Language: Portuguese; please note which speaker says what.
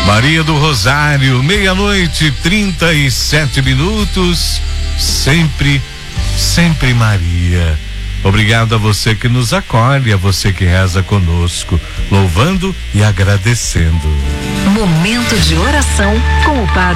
Speaker 1: Maria do Rosário, 00:37. Sempre Maria. Obrigado a você que nos acolhe, a você que reza conosco, louvando e agradecendo.
Speaker 2: Momento de oração com o Padre